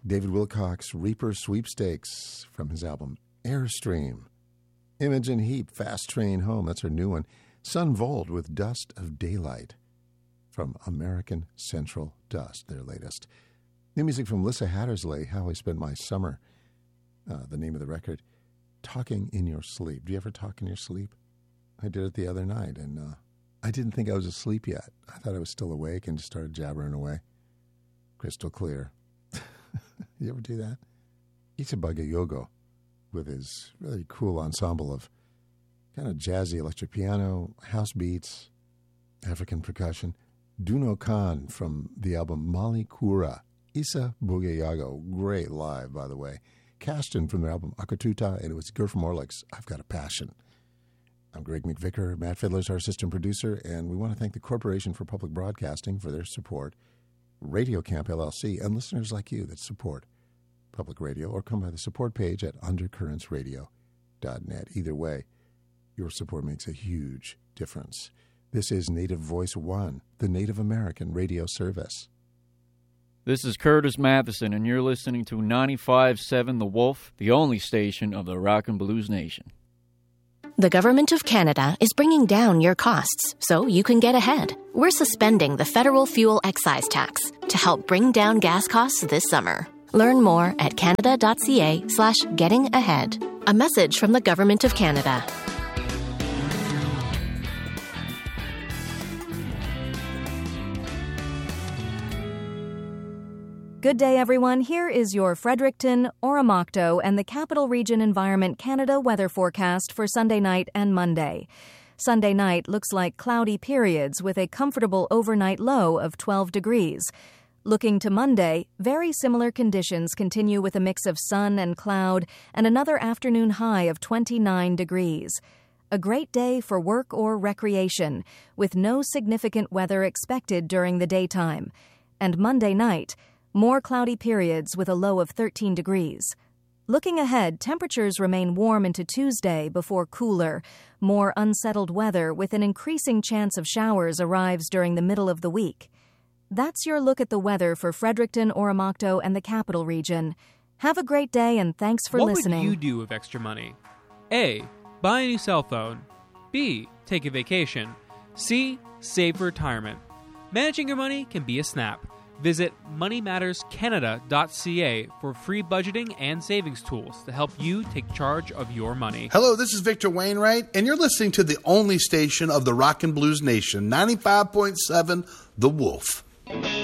David Wilcox, Reaper Sweepstakes from his album Airstream. Imogen Heap, Fast Train Home, that's her new one. Sun Volt with Dust of Daylight from American Central Dust, their latest. New music from Lissa Hattersley, How I Spent My Summer, the name of the record. Talking in Your Sleep. Do you ever talk in your sleep? I did it the other night, and I didn't think I was asleep yet. I thought I was still awake and just started jabbering away. Crystal clear. You ever do that? Itsubaga Yogo with his really cool ensemble of kind of jazzy electric piano, house beats, African percussion. Duno Khan from the album Mali Kura. Isa Bugayago, great live, by the way. Caston from their album Akatuta, and it was Gur from Orlick's I've Got a Passion. I'm Greg McVicker. Matt Fiddler's our assistant producer, and we want to thank the Corporation for Public Broadcasting for their support, Radio Camp LLC, and listeners like you that support public radio or come by the support page at undercurrentsradio.net. Either way, your support makes a huge difference. This is Native Voice One, the Native American radio service. This is Curtis Matheson, and you're listening to 95.7 The Wolf, the only station of the Rock and Blues Nation. The Government of Canada is bringing down your costs so you can get ahead. We're suspending the federal fuel excise tax to help bring down gas costs this summer. Learn more at canada.ca/gettingahead. A message from the Government of Canada. Good day, everyone. Here is your Fredericton, Oromocto, and the Capital Region Environment Canada weather forecast for Sunday night and Monday. Sunday night looks like cloudy periods with a comfortable overnight low of 12 degrees. Looking to Monday, very similar conditions continue with a mix of sun and cloud and another afternoon high of 29 degrees. A great day for work or recreation, with no significant weather expected during the daytime. And Monday night, more cloudy periods with a low of 13 degrees. Looking ahead, temperatures remain warm into Tuesday before cooler. More unsettled weather with an increasing chance of showers arrives during the middle of the week. That's your look at the weather for Fredericton, Oromocto, and the Capital Region. Have a great day and thanks for listening. What would you do with extra money? A. Buy a new cell phone. B. Take a vacation. C. Save for retirement. Managing your money can be a snap. Visit moneymatterscanada.ca for free budgeting and savings tools to help you take charge of your money. Hello, this is Victor Wainwright, and you're listening to the only station of the Rock and Blues Nation, 95.7 The Wolf.